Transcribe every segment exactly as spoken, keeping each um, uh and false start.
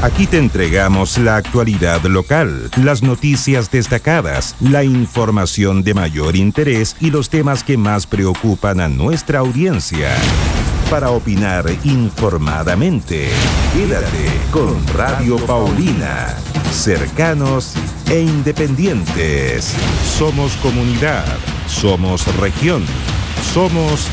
Aquí te entregamos la actualidad local, las noticias destacadas, la información de mayor interés y los temas que más preocupan a nuestra audiencia. Para opinar informadamente, quédate con Radio Paulina. Cercanos e independientes. Somos comunidad, somos región, somos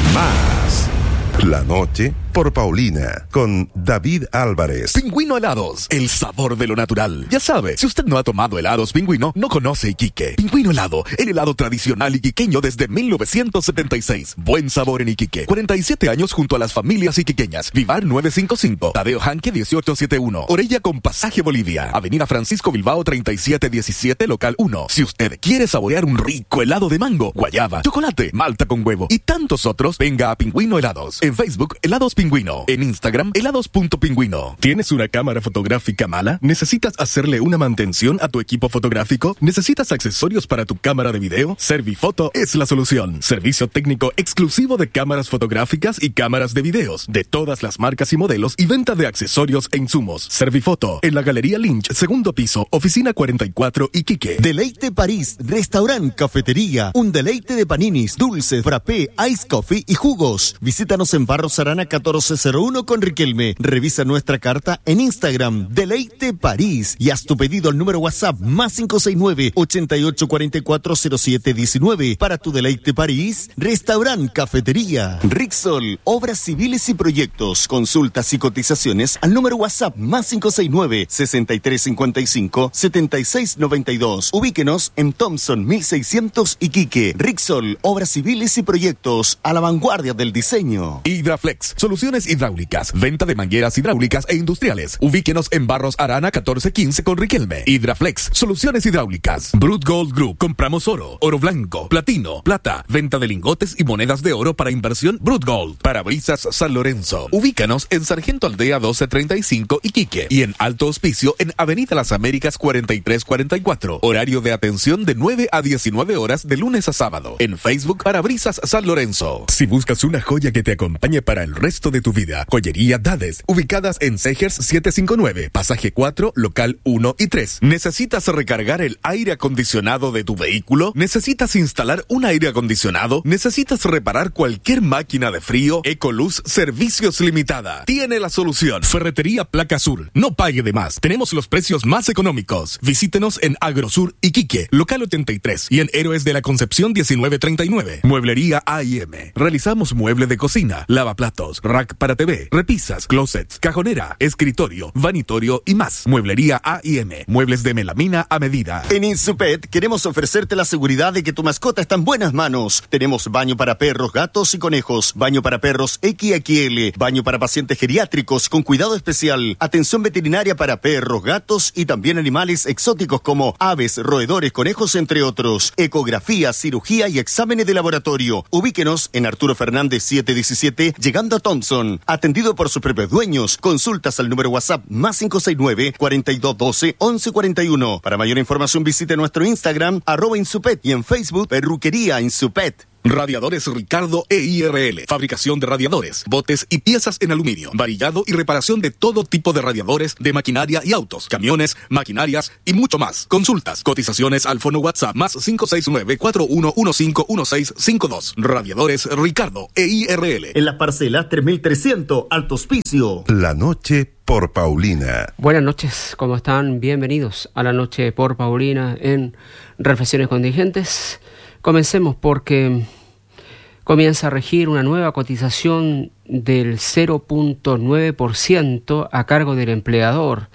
más. La noche por Paulina, con David Álvarez. Pingüino Helados, el sabor de lo natural. Ya sabe, si usted no ha tomado helados Pingüino, no conoce Iquique. Pingüino Helado, el helado tradicional iquiqueño desde mil novecientos setenta y seis. Buen sabor en Iquique. cuarenta y siete años junto a las familias iquiqueñas. Vivar nueve cinco cinco. Tadeo Janque dieciocho setenta y uno. Orella con Pasaje Bolivia. Avenida Francisco Bilbao treinta y siete diecisiete, local uno. Si usted quiere saborear un rico helado de mango, guayaba, chocolate, malta con huevo y tantos otros, venga a Pingüino Helados. En Facebook, Helados Pingüino. En Instagram, helados.pingüino. ¿Tienes una cámara fotográfica mala? ¿Necesitas hacerle una mantención a tu equipo fotográfico? ¿Necesitas accesorios para tu cámara de video? Servifoto es la solución. Servicio técnico exclusivo de cámaras fotográficas y cámaras de videos, de todas las marcas y modelos, y venta de accesorios e insumos. Servifoto, en la Galería Lynch, segundo piso, oficina cuarenta y cuatro, Iquique. Deleite París, restaurante, cafetería, un deleite de paninis, dulces, frappé, ice coffee y jugos. Visítanos en Barros Arana catorce cero uno con Riquelme. Revisa nuestra carta en Instagram, Deleite París, y haz tu pedido al número WhatsApp más cinco seis nueve, ochenta y ocho cuarenta y cuatro cero siete diecinueve. Para tu Deleite París, restaurante, cafetería. Rixol, obras civiles y proyectos. Consultas y cotizaciones al número WhatsApp más cinco seis nueve, sesenta y tres cincuenta y cinco, setenta y seis noventa y dos. Ubíquenos en Thompson mil seiscientos Iquique. Rixol, obras civiles y proyectos a la vanguardia del diseño. Hidraflex, soluciones hidráulicas, venta de mangueras hidráulicas e industriales. Ubíquenos en Barros Arana catorce quince con Riquelme. Hidraflex, soluciones hidráulicas. Brut Gold Group, compramos oro, oro blanco, platino, plata, venta de lingotes y monedas de oro para inversión Brut Gold. Parabrisas San Lorenzo. Ubícanos en Sargento Aldea doce treinta y cinco Iquique y en Alto Hospicio en Avenida Las Américas cuarenta y tres cuarenta y cuatro. Horario de atención de nueve a diecinueve horas de lunes a sábado. En Facebook, Parabrisas San Lorenzo. Si buscas una joya que te acompañe para el resto de tu vida, Joyería Dades, ubicadas en Segers setecientos cincuenta y nueve, pasaje cuatro, local uno y tres. ¿Necesitas recargar el aire acondicionado de tu vehículo? ¿Necesitas instalar un aire acondicionado? ¿Necesitas reparar cualquier máquina de frío? Ecoluz Servicios Limitada tiene la solución. Ferretería Placa Sur, no pague de más. Tenemos los precios más económicos. Visítenos en Agrosur Iquique, local ochenta y tres, y en Héroes de la Concepción diecinueve treinta y nueve. Mueblería A y M. Realizamos mueble de cocina, lavaplatos, rack para T V, repisas, closets, cajonera, escritorio, vanitorio y más. Mueblería A y M. Muebles de melamina a medida. En Insupet queremos ofrecerte la seguridad de que tu mascota está en buenas manos. Tenemos baño para perros, gatos y conejos, baño para perros equis equis ele, baño para pacientes geriátricos con cuidado especial, atención veterinaria para perros, gatos y también animales exóticos como aves, roedores, conejos, entre otros. Ecografía, cirugía y exámenes de laboratorio. Ubíquenos en Arturo Fernández setecientos diecisiete, llegando a Thompson. Atendido por sus propios dueños. Consultas al número WhatsApp más cinco seis nueve, cuarenta y dos doce, once cuarenta y uno. Para mayor información visite nuestro Instagram, arroba Insupet, y en Facebook, Perruquería Insupet. Radiadores Ricardo E I R L. Fabricación de radiadores, botes y piezas en aluminio. Varillado y reparación de todo tipo de radiadores, de maquinaria y autos, camiones, maquinarias y mucho más. Consultas, cotizaciones al fono WhatsApp más cinco seis nueve, cuatro uno uno cinco uno seis cinco dos. Radiadores Ricardo E I R L. En las parcelas tres mil trescientos, Alto Hospicio. La noche por Paulina. Buenas noches, ¿cómo están? Bienvenidos a la noche por Paulina en Reflexiones Contingentes. Comencemos porque comienza a regir una nueva cotización del cero punto nueve por ciento a cargo del empleador.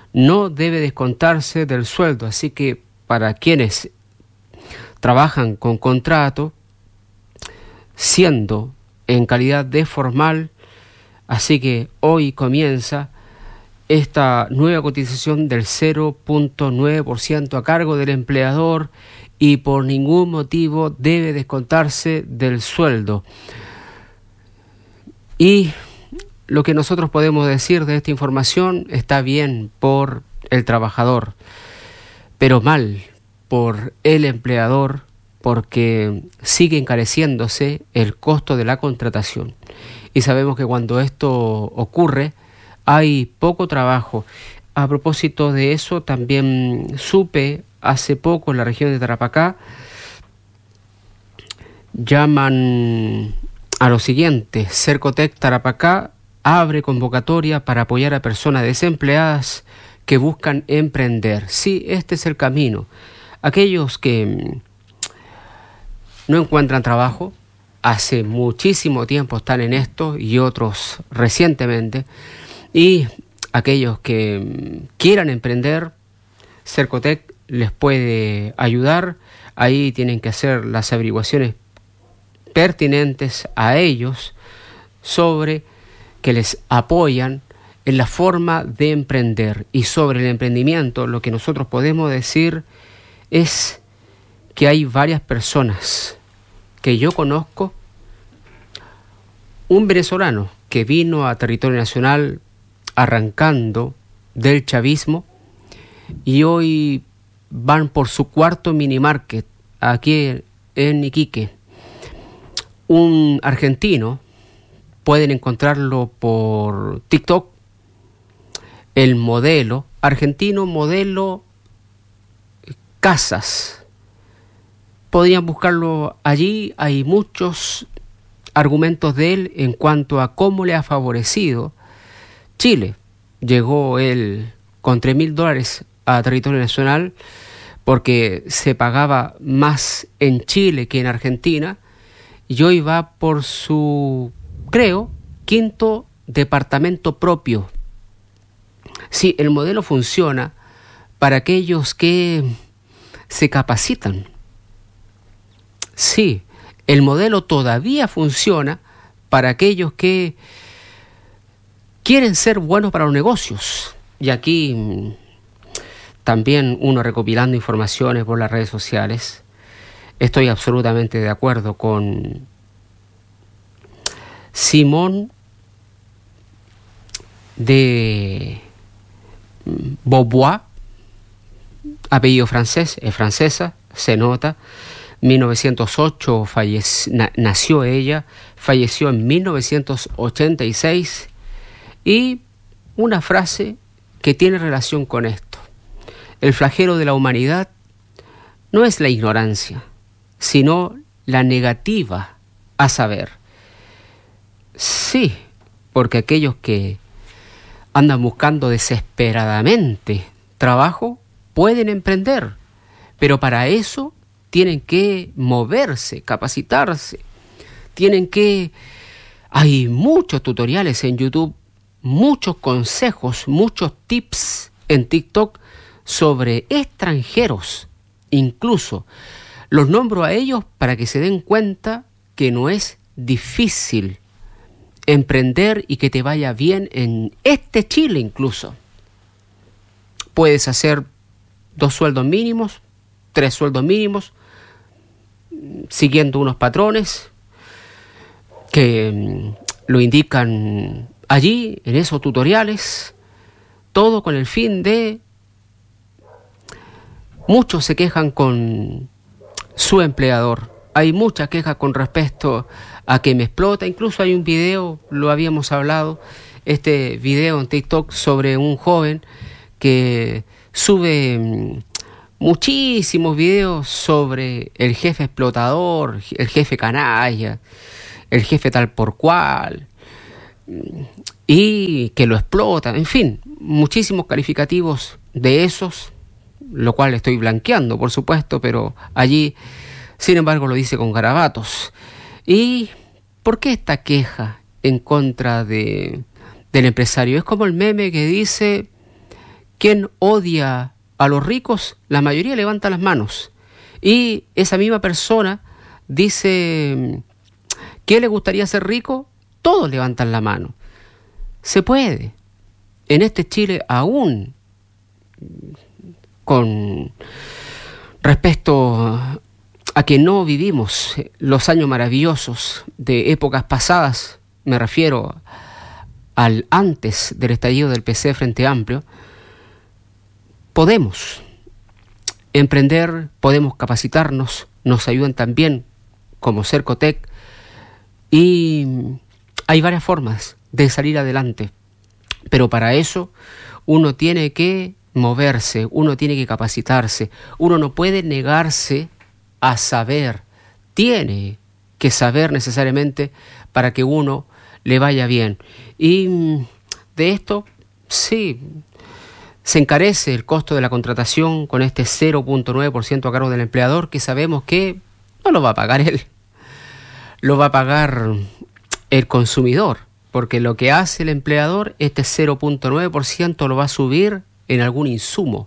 No debe descontarse del sueldo, así que para quienes trabajan con contrato, siendo en calidad de formal, así que hoy comienza esta nueva cotización del cero punto nueve por ciento a cargo del empleador y por ningún motivo debe descontarse del sueldo. Y lo que nosotros podemos decir de esta información está bien por el trabajador, pero mal por el empleador, porque sigue encareciéndose el costo de la contratación. Y sabemos que cuando esto ocurre, hay poco trabajo. A propósito de eso, también supe hace poco en la región de Tarapacá, llaman a lo siguiente: Cercotec Tarapacá abre convocatoria para apoyar a personas desempleadas que buscan emprender. Sí, este es el camino. Aquellos que no encuentran trabajo, hace muchísimo tiempo están en esto y otros recientemente, y aquellos que quieran emprender, Cercotec les puede ayudar. Ahí tienen que hacer las averiguaciones pertinentes a ellos sobre que les apoyan en la forma de emprender. Y sobre el emprendimiento, lo que nosotros podemos decir es que hay varias personas que yo conozco. Un venezolano que vino a territorio nacional arrancando del chavismo y hoy van por su cuarto mini market aquí en Iquique. Un argentino, pueden encontrarlo por TikTok, el modelo argentino, modelo Casas. Podrían buscarlo allí, hay muchos argumentos de él en cuanto a cómo le ha favorecido Chile. Llegó él con tres mil dólares a territorio nacional porque se pagaba más en Chile que en Argentina, y hoy va por su, creo, quinto departamento propio. Sí, el modelo funciona para aquellos que se capacitan. Sí, el modelo todavía funciona para aquellos que quieren ser buenos para los negocios. Y aquí también uno recopilando informaciones por las redes sociales, estoy absolutamente de acuerdo con Simone de Beauvoir, apellido francés, es francesa, se nota. mil novecientos ocho fallece, na, nació ella, falleció en mil novecientos ochenta y seis, y una frase que tiene relación con esto: el flagelo de la humanidad no es la ignorancia, sino la negativa a saber. Sí, porque aquellos que andan buscando desesperadamente trabajo pueden emprender, pero para eso tienen que moverse, capacitarse, tienen que... Hay muchos tutoriales en YouTube, muchos consejos, muchos tips en TikTok sobre extranjeros. Incluso los nombro a ellos para que se den cuenta que no es difícil emprender y que te vaya bien en este Chile. Incluso puedes hacer dos sueldos mínimos, tres sueldos mínimos, siguiendo unos patrones que lo indican allí en esos tutoriales, todo con el fin de... Muchos se quejan con su empleador, hay mucha queja con respecto a que me explota. Incluso hay un video, lo habíamos hablado, este video en TikTok sobre un joven que sube muchísimos videos sobre el jefe explotador, el jefe canalla, el jefe tal por cual, y que lo explota, en fin, muchísimos calificativos de esos, lo cual estoy blanqueando, por supuesto, pero allí, sin embargo, lo dice con garabatos. ¿Y por qué esta queja en contra de, del empresario? Es como el meme que dice: ¿quién odia a los ricos? La mayoría levanta las manos. Y esa misma persona dice: ¿quién le gustaría ser rico? Todos levantan la mano. Se puede. En este Chile aún, con respecto a que no vivimos los años maravillosos de épocas pasadas, me refiero al antes del estallido del P C Frente Amplio, podemos emprender, podemos capacitarnos, nos ayudan también como Cercotec, y hay varias formas de salir adelante. Pero para eso uno tiene que moverse, uno tiene que capacitarse, uno no puede negarse a saber, tiene que saber necesariamente para que uno le vaya bien. Y de esto, sí, se encarece el costo de la contratación con este cero punto nueve por ciento a cargo del empleador, que sabemos que no lo va a pagar él, lo va a pagar el consumidor, porque lo que hace el empleador, este cero punto nueve por ciento lo va a subir en algún insumo.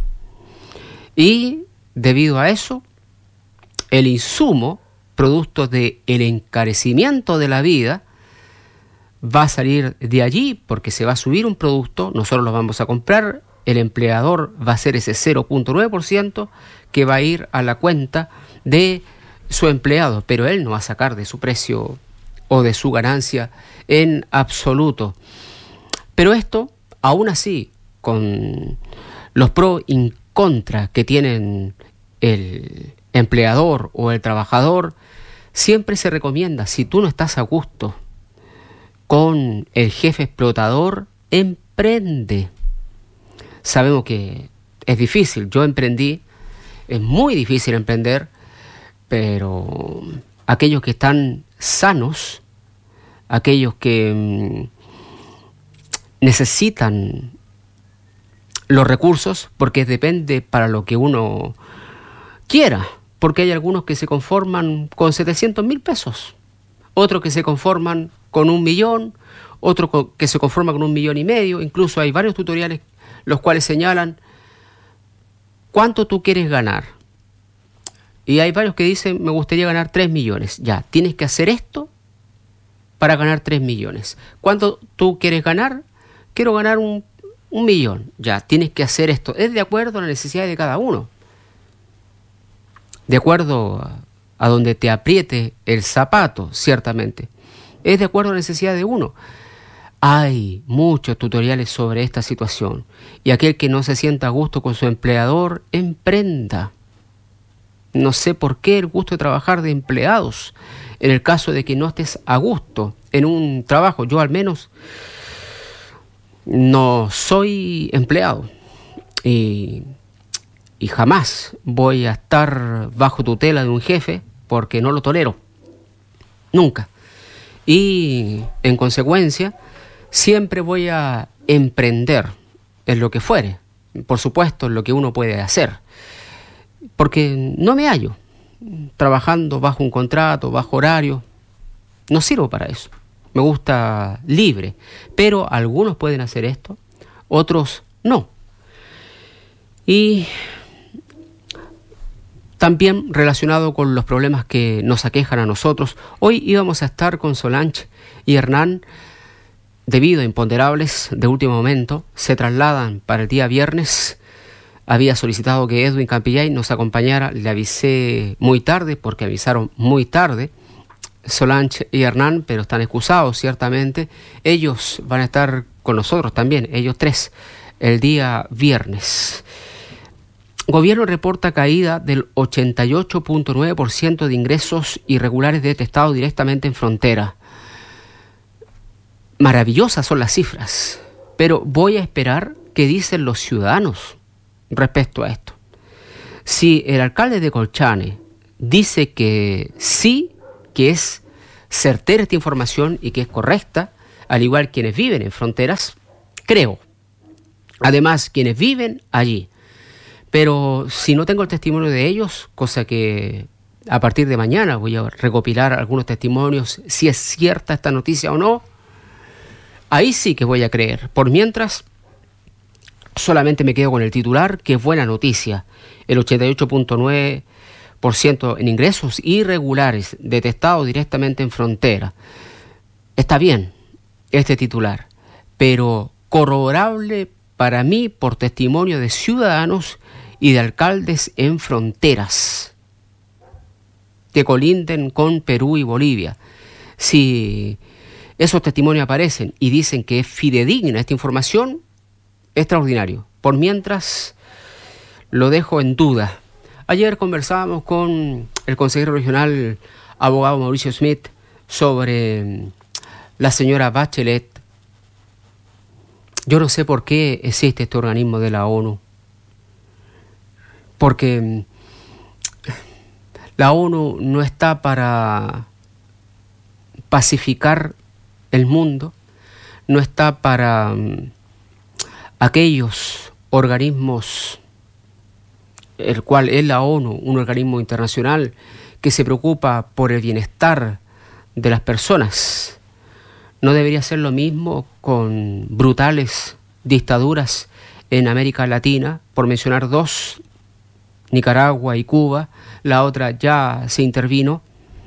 Y debido a eso, el insumo, producto del encarecimiento de la vida, va a salir de allí porque se va a subir un producto, nosotros lo vamos a comprar, el empleador va a hacer ese cero punto nueve por ciento que va a ir a la cuenta de su empleado, pero él no va a sacar de su precio o de su ganancia en absoluto. Pero esto, aún así, con los pros y contras que tienen el empleador o el trabajador, siempre se recomienda, si tú no estás a gusto con el jefe explotador, emprende. Sabemos que es difícil, yo emprendí, es muy difícil emprender, pero aquellos que están sanos, aquellos que mmm, necesitan los recursos, porque depende para lo que uno quiera, porque hay algunos que se conforman con setecientos mil pesos, otros que se conforman con un millón, otros que se conforman con un millón y medio, incluso hay varios tutoriales los cuales señalan cuánto tú quieres ganar. Y hay varios que dicen, me gustaría ganar tres millones. Ya, tienes que hacer esto para ganar tres millones. ¿Cuánto tú quieres ganar? Quiero ganar un, un millón. Ya, tienes que hacer esto. Es de acuerdo a la necesidad de cada uno. De acuerdo a, a donde te apriete el zapato, ciertamente. Es de acuerdo a la necesidad de uno. Hay muchos tutoriales sobre esta situación. Y aquel que no se sienta a gusto con su empleador, emprenda. No sé por qué el gusto de trabajar de empleados. En el caso de que no estés a gusto en un trabajo, yo al menos no soy empleado. Y, y jamás voy a estar bajo tutela de un jefe porque no lo tolero. Nunca. Y en consecuencia, siempre voy a emprender en lo que fuere. Por supuesto, en lo que uno puede hacer. Porque no me hallo trabajando bajo un contrato, bajo horario. No sirvo para eso. Me gusta libre. Pero algunos pueden hacer esto, otros no. Y también relacionado con los problemas que nos aquejan a nosotros, hoy íbamos a estar con Solange y Hernán. Debido a imponderables de último momento, se trasladan para el día viernes. Había solicitado que Edwin Campillay nos acompañara, le avisé muy tarde, porque avisaron muy tarde, Solange y Hernán, pero están excusados ciertamente. Ellos van a estar con nosotros también, ellos tres, el día viernes. Gobierno reporta caída del ochenta y ocho punto nueve por ciento de ingresos irregulares detectados directamente en frontera. Maravillosas son las cifras, pero voy a esperar qué dicen los ciudadanos respecto a esto. Si el alcalde de Colchane dice que sí, que es certera esta información y que es correcta, al igual quienes viven en fronteras, creo. Además, quienes viven allí. Pero si no tengo el testimonio de ellos, cosa que a partir de mañana voy a recopilar algunos testimonios, si es cierta esta noticia o no, ahí sí que voy a creer. Por mientras, solamente me quedo con el titular, que es buena noticia. El ochenta y ocho punto nueve por ciento en ingresos irregulares detectados directamente en frontera. Está bien este titular, pero corroborable para mí por testimonio de ciudadanos y de alcaldes en fronteras que colinden con Perú y Bolivia. Si esos testimonios aparecen y dicen que es fidedigna esta información, extraordinario. Por mientras, lo dejo en duda. Ayer conversábamos con el consejero regional, abogado Mauricio Smith, sobre la señora Bachelet, yo no sé por qué existe este organismo de la ONU, porque la ONU no está para pacificar el mundo, no está para um, aquellos organismos, el cual es la ONU, un organismo internacional que se preocupa por el bienestar de las personas. ¿No debería ser lo mismo con brutales dictaduras en América Latina, por mencionar dos, Nicaragua y Cuba? La otra ya se intervino.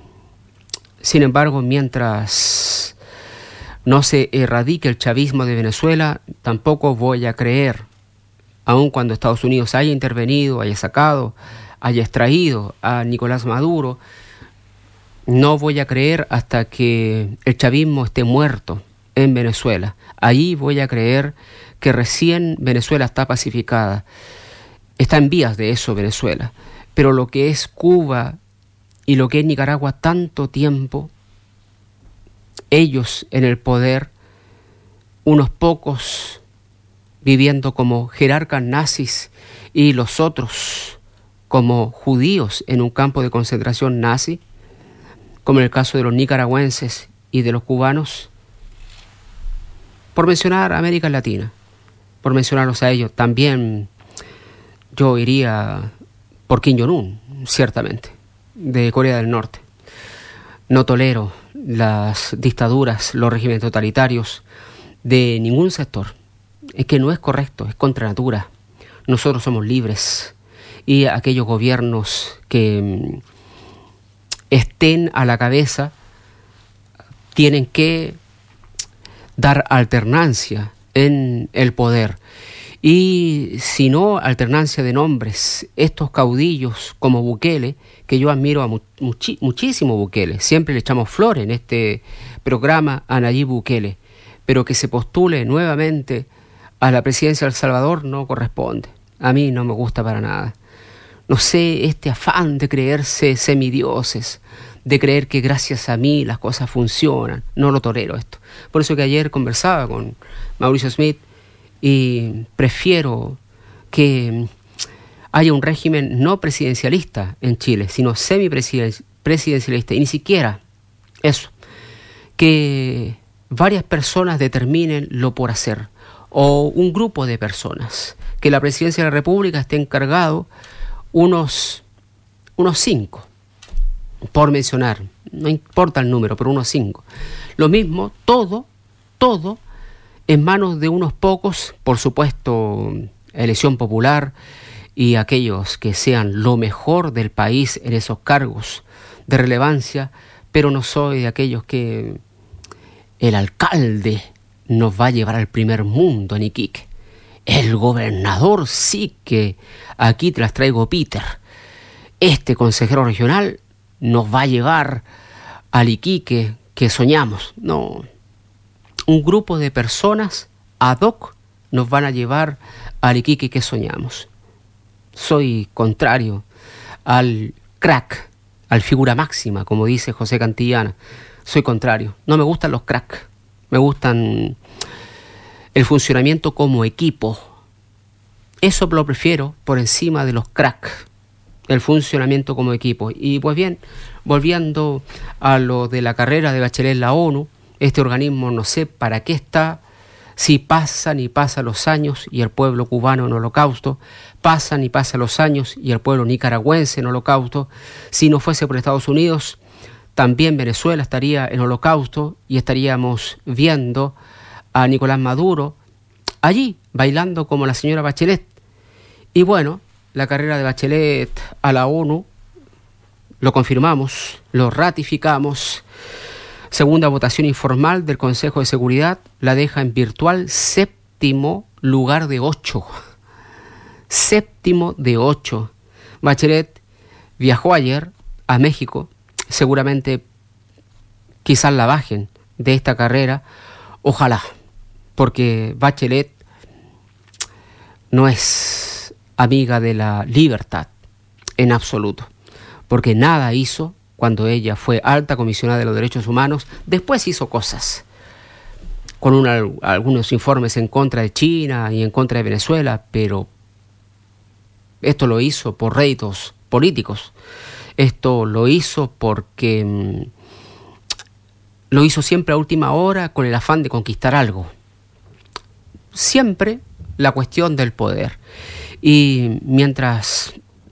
Sin embargo, mientras no se erradique el chavismo de Venezuela, tampoco voy a creer, aun cuando Estados Unidos haya intervenido, haya sacado, haya extraído a Nicolás Maduro, no voy a creer hasta que el chavismo esté muerto en Venezuela. Ahí voy a creer que recién Venezuela está pacificada. Está en vías de eso Venezuela. Pero lo que es Cuba y lo que es Nicaragua, tanto tiempo, ellos en el poder, unos pocos viviendo como jerarcas nazis y los otros como judíos en un campo de concentración nazi, como en el caso de los nicaragüenses y de los cubanos, por mencionar a América Latina, por mencionarlos a ellos. También yo iría por Kim Jong-un, ciertamente, de Corea del Norte. No tolero las dictaduras, los regímenes totalitarios de ningún sector. Es que no es correcto, es contra natura. Nosotros somos libres y aquellos gobiernos que estén a la cabeza tienen que dar alternancia en el poder, y si no, alternancia de nombres. Estos caudillos como Bukele, que yo admiro a muchi- muchísimo Bukele, siempre le echamos flores en este programa a Nayib Bukele, pero que se postule nuevamente a la presidencia de El Salvador no corresponde. A mí no me gusta para nada. No sé, este afán de creerse semidioses, de creer que gracias a mí las cosas funcionan, no lo tolero esto. Por eso que ayer conversaba con Mauricio Smith y prefiero que haya un régimen no presidencialista en Chile, sino semipresidencialista, y ni siquiera eso, que varias personas determinen lo por hacer, o un grupo de personas, que la presidencia de la República esté encargado unos, unos cinco, por mencionar, no importa el número, pero unos cinco. Lo mismo, todo, todo en manos de unos pocos, por supuesto, elección popular, y aquellos que sean lo mejor del país en esos cargos de relevancia, pero no soy de aquellos que el alcalde nos va a llevar al primer mundo en Iquique. El gobernador sí que aquí te las traigo, Peter. Este consejero regional nos va a llevar al Iquique que soñamos. No, un grupo de personas ad hoc nos van a llevar al Iquique que soñamos. Soy contrario al crack, al figura máxima, como dice José Cantillana. Soy contrario. No me gustan los crack. Me gustan el funcionamiento como equipo. Eso lo prefiero por encima de los crack. El funcionamiento como equipo. Y pues bien, volviendo a lo de la carrera de Bachelet en la ONU, este organismo no sé para qué está, si pasan y pasan los años y el pueblo cubano en holocausto, pasan y pasan los años y el pueblo nicaragüense en holocausto. Si no fuese por Estados Unidos, también Venezuela estaría en holocausto y estaríamos viendo a Nicolás Maduro allí, bailando como la señora Bachelet. Y bueno, la carrera de Bachelet a la ONU, lo confirmamos, lo ratificamos. Segunda votación informal del Consejo de Seguridad la deja en virtual séptimo lugar de ocho. Séptimo de ocho. Bachelet viajó ayer a México. Seguramente quizás la bajen de esta carrera. Ojalá, porque Bachelet no es amiga de la libertad en absoluto, porque nada hizo cuando ella fue alta comisionada de los derechos humanos. Después hizo cosas con una, algunos informes en contra de China y en contra de Venezuela, pero esto lo hizo por réditos políticos. Esto lo hizo porque mmm, lo hizo siempre a última hora con el afán de conquistar algo. Siempre la cuestión del poder. Y mientras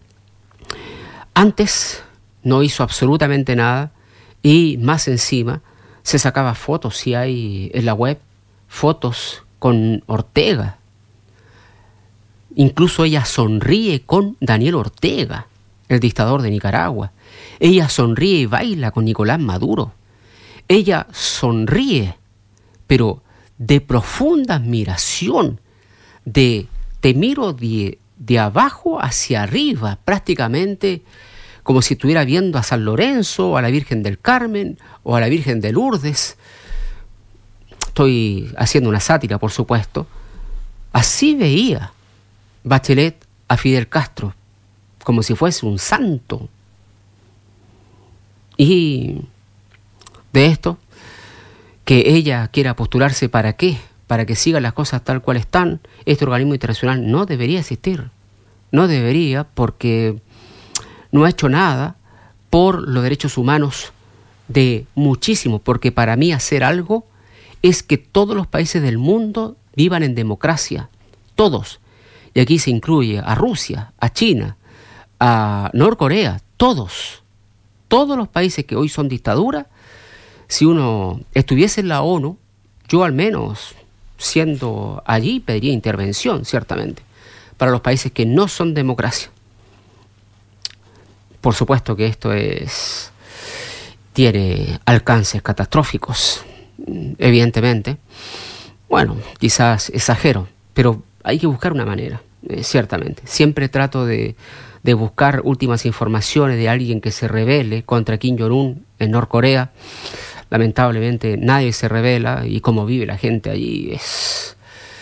antes no hizo absolutamente nada, y más encima se sacaba fotos, si hay en la web, fotos con Ortega. Incluso ella sonríe con Daniel Ortega, el dictador de Nicaragua. Ella sonríe y baila con Nicolás Maduro. Ella sonríe, pero de profunda admiración, de te miro de, de abajo hacia arriba, prácticamente como si estuviera viendo a San Lorenzo, o a la Virgen del Carmen, o a la Virgen de Lourdes. Estoy haciendo una sátira, por supuesto. Así veía Bachelet a Fidel Castro, como si fuese un santo. Y de esto, que ella quiera postularse, ¿para qué? Para que sigan las cosas tal cual están. Este organismo internacional no debería existir. No debería, porque no ha hecho nada por los derechos humanos de muchísimos, porque para mí hacer algo es que todos los países del mundo vivan en democracia, todos. Y aquí se incluye a Rusia, a China, a Norcorea, todos. Todos los países que hoy son dictaduras, si uno estuviese en la ONU, yo al menos, siendo allí, pediría intervención, ciertamente, para los países que no son democracia. Por supuesto que esto es tiene alcances catastróficos, evidentemente. Bueno, quizás exagero, pero hay que buscar una manera, eh, ciertamente. Siempre trato de, de buscar últimas informaciones de alguien que se rebele contra Kim Jong-un en Norcorea. Lamentablemente nadie se rebela, y cómo vive la gente allí es...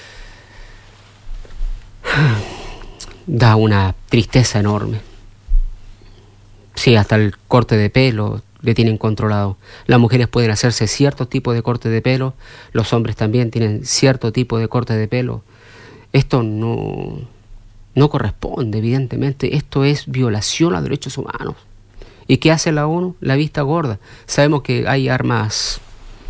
da una tristeza enorme. Sí, hasta el corte de pelo le tienen controlado. Las mujeres pueden hacerse cierto tipo de corte de pelo, los hombres también tienen cierto tipo de corte de pelo. Esto no, no corresponde, evidentemente. Esto es violación a derechos humanos. ¿Y qué hace la ONU? La vista gorda. Sabemos que hay armas,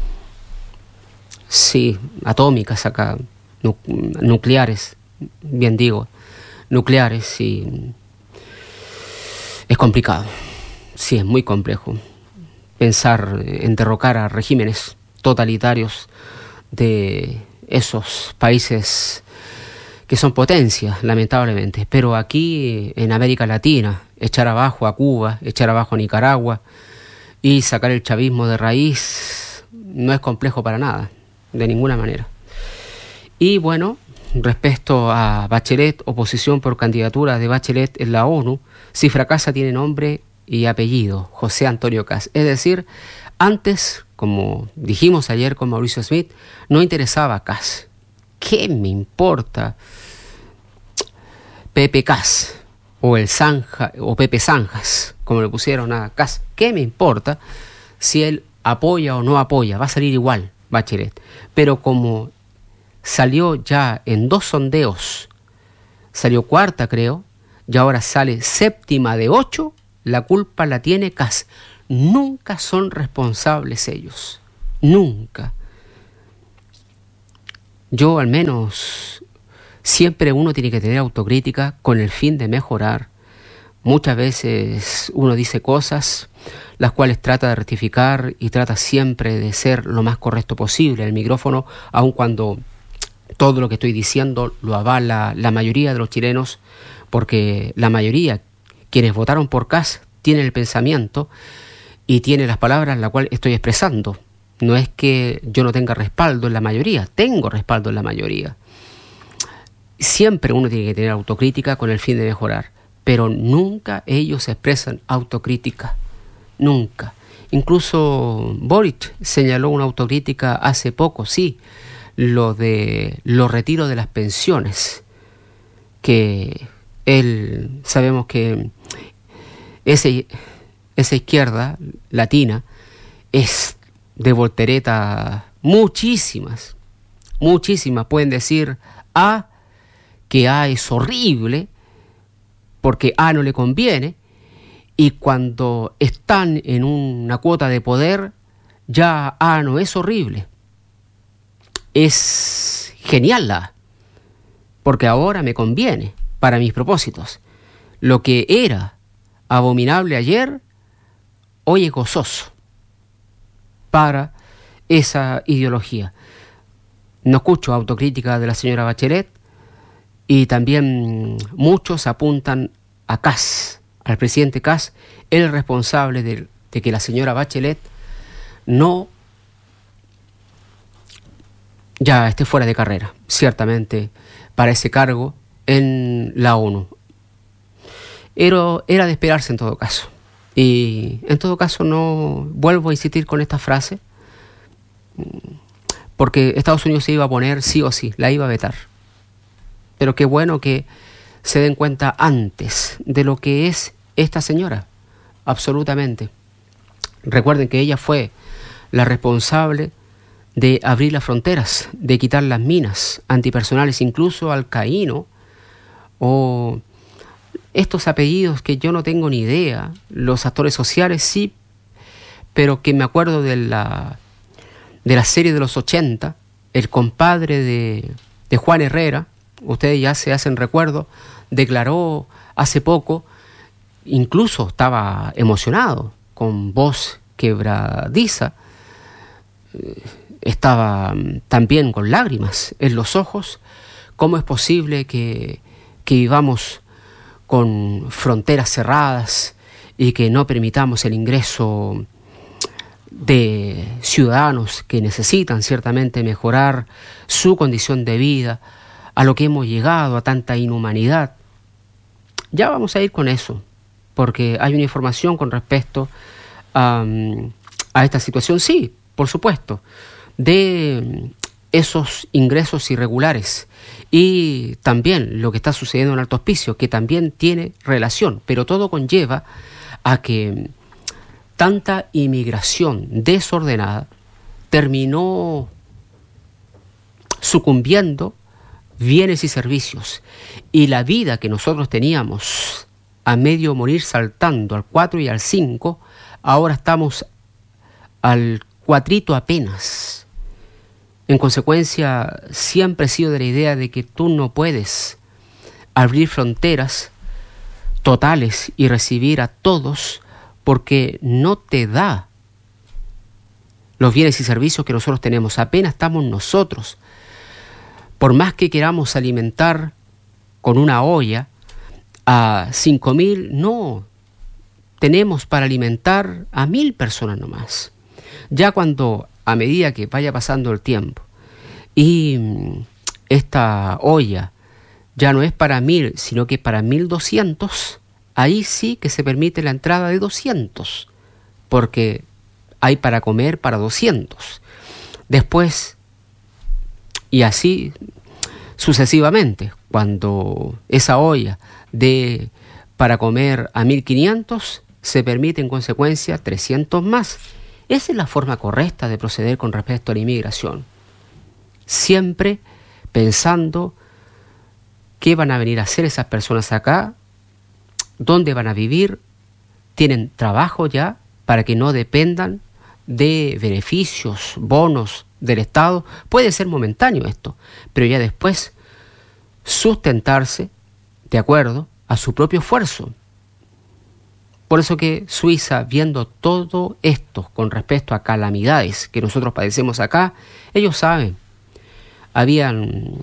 sí, atómicas acá, nu- nucleares, bien digo, nucleares, y es complicado. Sí, es muy complejo pensar en derrocar a regímenes totalitarios de esos países que son potencias, lamentablemente. Pero aquí, en América Latina, echar abajo a Cuba, echar abajo a Nicaragua y sacar el chavismo de raíz no es complejo para nada, de ninguna manera. Y bueno, respecto a Bachelet, oposición por candidatura de Bachelet en la ONU, si fracasa tiene nombre y apellido, José Antonio Kast. Es decir, antes, como dijimos ayer con Mauricio Smith, no interesaba a Kast. ¿Qué me importa Pepe Kast o el Zanja, o Pepe Zanjas, como le pusieron a Kast? ¿Qué me importa si él apoya o no apoya? Va a salir igual Bachelet. Pero como salió ya en dos sondeos, salió cuarta creo, y ahora sale séptima de ocho, la culpa la tiene Kast. Nunca son responsables ellos, nunca. Yo al menos, siempre uno tiene que tener autocrítica con el fin de mejorar. Muchas veces uno dice cosas las cuales trata de rectificar y trata siempre de ser lo más correcto posible. El micrófono, aun cuando todo lo que estoy diciendo lo avala la mayoría de los chilenos, porque la mayoría, quienes votaron por Kast, tienen el pensamiento y tienen las palabras las cuales estoy expresando. No es que yo no tenga respaldo en la mayoría, tengo respaldo en la mayoría. Siempre uno tiene que tener autocrítica con el fin de mejorar, pero nunca ellos expresan autocrítica, nunca. Incluso Boric señaló una autocrítica hace poco, sí, lo de los retiros de las pensiones, que él, sabemos que ese, esa izquierda latina es de voltereta muchísimas, muchísimas pueden decir A, que A es horrible, porque A no le conviene, y cuando están en una cuota de poder, ya A no es horrible. Es genial la A, porque ahora me conviene para mis propósitos. Lo que era abominable ayer, hoy es gozoso para esa ideología. No escucho autocrítica de la señora Bachelet, y también muchos apuntan a Kast, al presidente Kast, el responsable de, de que la señora Bachelet no ya esté fuera de carrera, ciertamente, para ese cargo en la ONU. Era, era de esperarse en todo caso. Y en todo caso no vuelvo a insistir con esta frase, porque Estados Unidos se iba a poner sí o sí, la iba a vetar. Pero qué bueno que se den cuenta antes de lo que es esta señora, absolutamente. Recuerden que ella fue la responsable de abrir las fronteras, de quitar las minas antipersonales, incluso Alcaíno, o estos apellidos que yo no tengo ni idea, los actores sociales sí, pero que me acuerdo de la, de la serie de los ochenta, el compadre de, de Juan Herrera, ustedes ya se hacen recuerdo, declaró hace poco, incluso estaba emocionado, con voz quebradiza, estaba también con lágrimas en los ojos. ¿Cómo es posible que, que vivamos con fronteras cerradas y que no permitamos el ingreso de ciudadanos que necesitan ciertamente mejorar su condición de vida, a lo que hemos llegado, a tanta inhumanidad? Ya vamos a ir con eso, porque hay una información con respecto a, a esta situación, sí, por supuesto, de esos ingresos irregulares y también lo que está sucediendo en Alto Hospicio, que también tiene relación, pero todo conlleva a que tanta inmigración desordenada terminó sucumbiendo bienes y servicios, y la vida que nosotros teníamos a medio morir saltando al cuatro y al cinco, ahora estamos al cuatrito apenas. En consecuencia, siempre he sido de la idea de que tú no puedes abrir fronteras totales y recibir a todos, porque no te da los bienes y servicios que nosotros tenemos. Apenas estamos nosotros. Por más que queramos alimentar con una olla a cinco mil, no, tenemos para alimentar a mil personas nomás. Ya cuando, a medida que vaya pasando el tiempo, y esta olla ya no es para mil, sino que para mil doscientos, ahí sí que se permite la entrada de doscientos, porque hay para comer para doscientos. Después, y así sucesivamente, cuando esa olla de para comer a mil quinientos, se permite en consecuencia trescientos más. Esa es la forma correcta de proceder con respecto a la inmigración. Siempre pensando qué van a venir a hacer esas personas acá, dónde van a vivir, tienen trabajo ya para que no dependan de beneficios, bonos del Estado. Puede ser momentáneo esto, pero ya después sustentarse de acuerdo a su propio esfuerzo. Por eso que Suiza, viendo todo esto con respecto a calamidades que nosotros padecemos acá, ellos saben, habían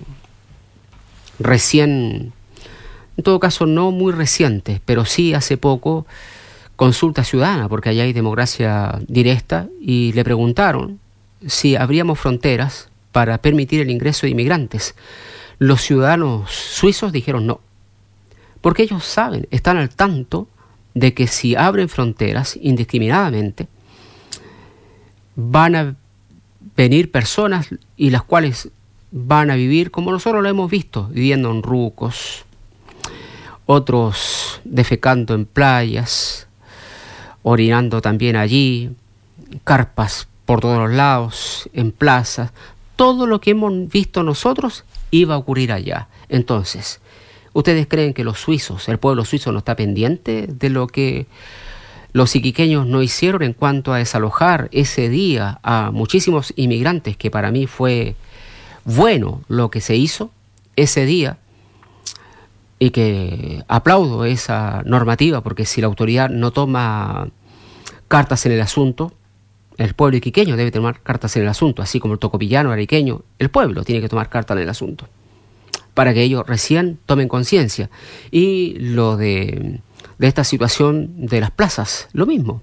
recién, en todo caso no muy recientes, pero sí hace poco, consulta ciudadana, porque allá hay democracia directa, y le preguntaron si abríamos fronteras para permitir el ingreso de inmigrantes. Los ciudadanos suizos dijeron no, porque ellos saben, están al tanto de que si abren fronteras indiscriminadamente, van a venir personas y las cuales van a vivir como nosotros lo hemos visto, viviendo en rucos, otros defecando en playas, orinando también allí, carpas por todos los lados, en plazas, todo lo que hemos visto nosotros iba a ocurrir allá. Entonces, ¿ustedes creen que los suizos, el pueblo suizo no está pendiente de lo que los iquiqueños no hicieron en cuanto a desalojar ese día a muchísimos inmigrantes, que para mí fue bueno lo que se hizo ese día, y que aplaudo esa normativa, porque si la autoridad no toma cartas en el asunto, el pueblo iquiqueño debe tomar cartas en el asunto, así como el tocopillano, ariqueño, el pueblo tiene que tomar cartas en el asunto, para que ellos recién tomen conciencia. Y lo de, de esta situación de las plazas, lo mismo.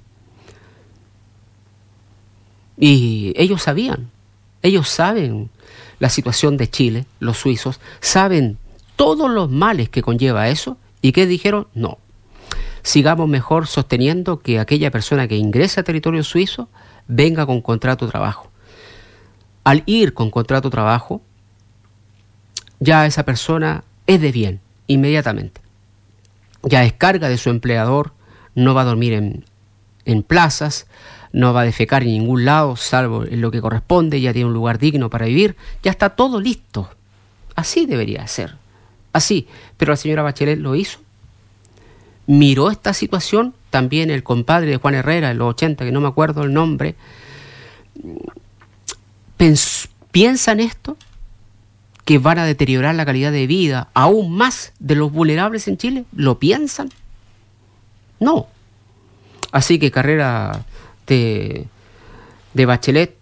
Y ellos sabían, ellos saben la situación de Chile, los suizos, saben todos los males que conlleva eso. ¿Y qué dijeron? No, sigamos mejor sosteniendo que aquella persona que ingresa a territorio suizo venga con contrato de trabajo. Al ir con contrato de trabajo, ya esa persona es de bien, inmediatamente. Ya es carga de su empleador, no va a dormir en, en plazas, no va a defecar en ningún lado, salvo en lo que corresponde, ya tiene un lugar digno para vivir, ya está todo listo. Así debería ser, así. Pero la señora Bachelet lo hizo, miró esta situación. También el compadre de Juan Herrera, en los ochenta, que no me acuerdo el nombre, pens- piensa en esto, que van a deteriorar la calidad de vida aún más de los vulnerables en Chile. ¿Lo piensan? No. Así que carrera de, de Bachelet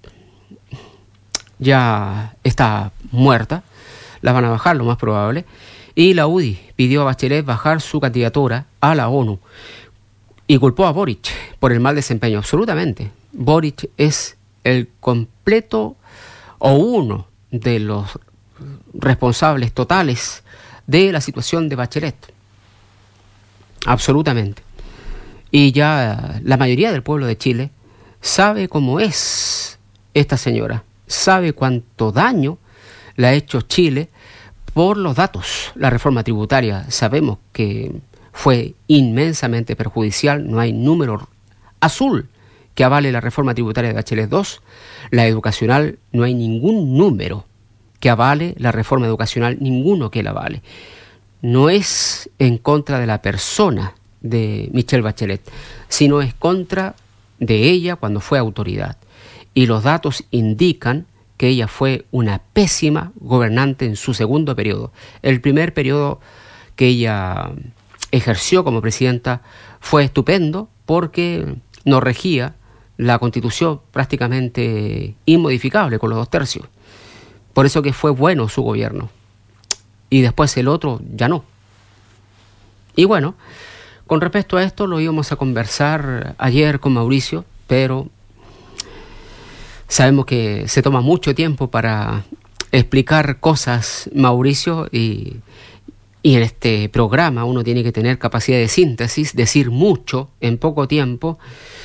ya está muerta, la van a bajar lo más probable, y la U D I pidió a Bachelet bajar su candidatura a la ONU y culpó a Boric por el mal desempeño. Absolutamente. Boric es el completo o uno de los responsables totales de la situación de Bachelet. Absolutamente. Y ya la mayoría del pueblo de Chile sabe cómo es esta señora, sabe cuánto daño le ha hecho Chile por los datos. La reforma tributaria sabemos que fue inmensamente perjudicial, no hay número azul que avale la reforma tributaria de Bachelet dos. La educacional, no hay ningún número que avale la reforma educacional, ninguno que la avale. No es en contra de la persona de Michelle Bachelet, sino es contra de ella cuando fue autoridad. Y los datos indican que ella fue una pésima gobernante en su segundo periodo. El primer periodo que ella ejerció como presidenta fue estupendo, porque nos regía la Constitución prácticamente inmodificable con los dos tercios. Por eso que fue bueno su gobierno. Y después el otro ya no. Y bueno, con respecto a esto lo íbamos a conversar ayer con Mauricio, pero sabemos que se toma mucho tiempo para explicar cosas, Mauricio, y, y en este programa uno tiene que tener capacidad de síntesis, decir mucho en poco tiempo,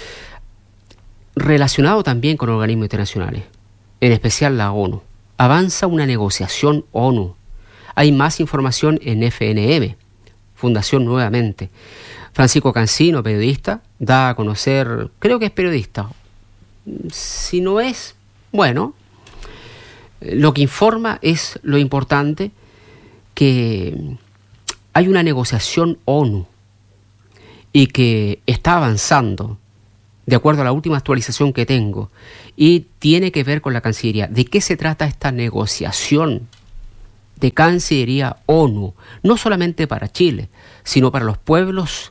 relacionado también con organismos internacionales, en especial la ONU. Avanza una negociación ONU. Hay más información en F N M, Fundación Nuevamente. Francisco Cancino, periodista, da a conocer, creo que es periodista, si no es, bueno, lo que informa es lo importante, que hay una negociación ONU y que está avanzando, de acuerdo a la última actualización que tengo, y tiene que ver con la Cancillería. ¿De qué se trata esta negociación de Cancillería ONU? No solamente para Chile, sino para los pueblos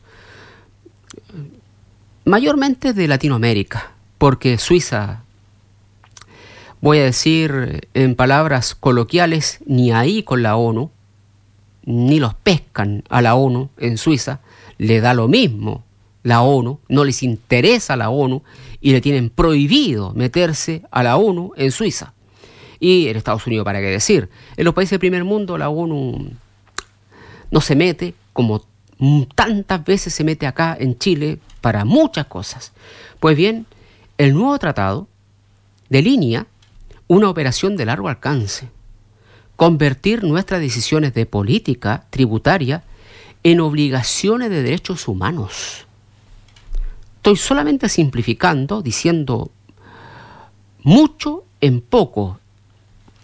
mayormente de Latinoamérica, porque Suiza, voy a decir en palabras coloquiales, ni ahí con la ONU, ni los pescan a la ONU en Suiza, le da lo mismo la ONU, no les interesa la ONU y le tienen prohibido meterse a la ONU en Suiza. Y en Estados Unidos, ¿para qué decir? En los países del primer mundo la ONU no se mete, como tantas veces se mete acá en Chile para muchas cosas. Pues bien, el nuevo tratado delinea una operación de largo alcance: convertir nuestras decisiones de política tributaria en obligaciones de derechos humanos. Estoy solamente simplificando, diciendo mucho en poco,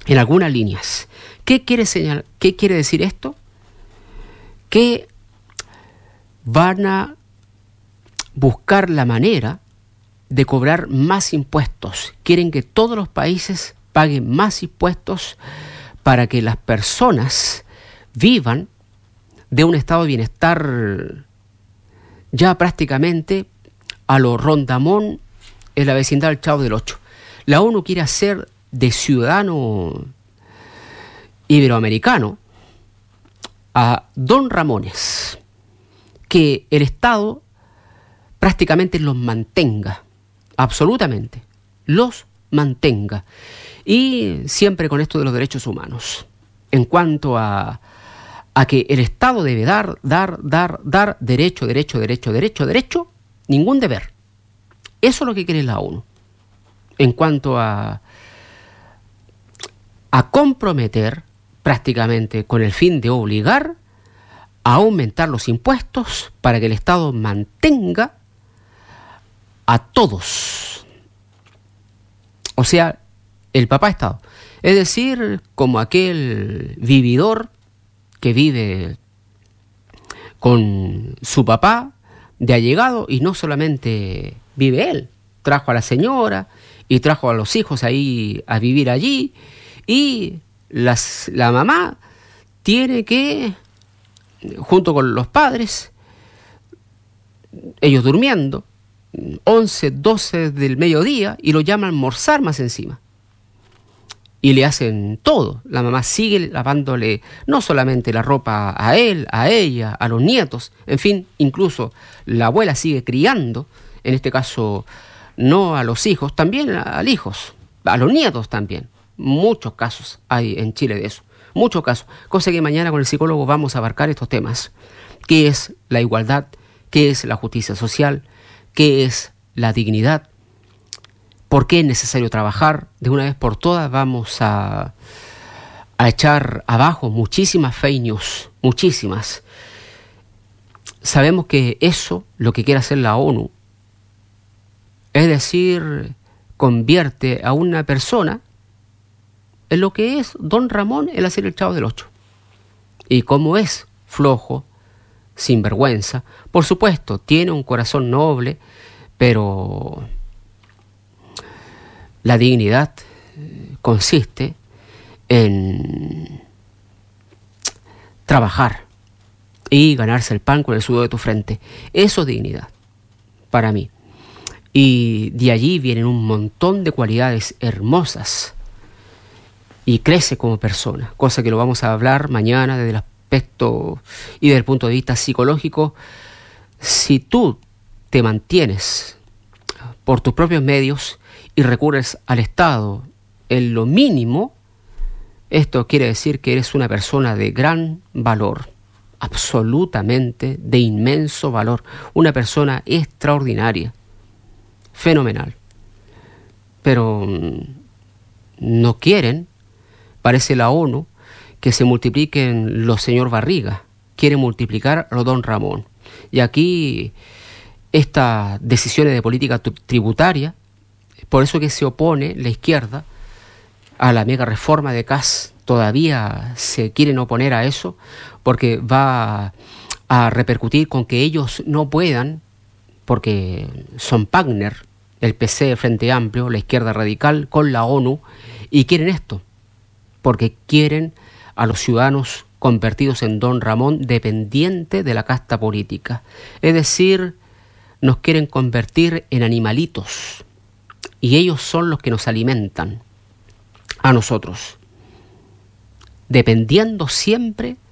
en algunas líneas. ¿Qué quiere señalar? ¿Qué quiere decir esto? Que van a buscar la manera de cobrar más impuestos. Quieren que todos los países paguen más impuestos para que las personas vivan de un estado de bienestar ya prácticamente a lo Rondamón en la vecindad del Chavo del Ocho. La ONU quiere hacer de ciudadano iberoamericano a Don Ramones, que el Estado prácticamente los mantenga, absolutamente, los mantenga. Y siempre con esto de los derechos humanos, en cuanto a, a que el Estado debe dar, dar, dar, dar, derecho, derecho, derecho, derecho, derecho, ningún deber. Eso es lo que quiere la ONU. En cuanto a, a comprometer prácticamente con el fin de obligar a aumentar los impuestos para que el Estado mantenga a todos. O sea, el papá Estado. Es decir, como aquel vividor que vive con su papá de allegado y no solamente vive él, trajo a la señora y trajo a los hijos ahí a vivir allí y las, la mamá tiene que, junto con los padres, ellos durmiendo, once, doce del mediodía y lo llaman a almorzar más encima. Y le hacen todo. La mamá sigue lavándole no solamente la ropa a él, a ella, a los nietos, en fin, incluso la abuela sigue criando, en este caso no a los hijos, también a los hijos, a los nietos también. Muchos casos hay en Chile de eso, muchos casos. Cosa que mañana con el psicólogo vamos a abarcar estos temas. ¿Qué es la igualdad? ¿Qué es la justicia social? ¿Qué es la dignidad? ¿Por qué es necesario trabajar? De una vez por todas vamos a, a echar abajo muchísimas fake news, muchísimas. Sabemos que eso, lo que quiere hacer la ONU, es decir, convierte a una persona en lo que es Don Ramón en la serie El Chavo del Ocho. Y como es flojo, sinvergüenza, por supuesto, tiene un corazón noble, pero la dignidad consiste en trabajar y ganarse el pan con el sudor de tu frente. Eso es dignidad, para mí. Y de allí vienen un montón de cualidades hermosas y crece como persona, cosa que lo vamos a hablar mañana desde el aspecto y desde el punto de vista psicológico. Si tú te mantienes por tus propios medios y recurres al Estado en lo mínimo, esto quiere decir que eres una persona de gran valor, absolutamente de inmenso valor, una persona extraordinaria, fenomenal. Pero no quieren, parece la ONU, que se multipliquen los señor Barriga, quiere multiplicar a los Don Ramón. Y aquí estas decisiones de política tributaria, por eso que se opone la izquierda a la mega reforma de C A S, todavía se quieren oponer a eso, porque va a repercutir con que ellos no puedan, porque son partner, el P C, Frente Amplio, la izquierda radical, con la ONU, y quieren esto, porque quieren a los ciudadanos convertidos en Don Ramón dependiente de la casta política. Es decir, nos quieren convertir en animalitos, y ellos son los que nos alimentan a nosotros, dependiendo siempre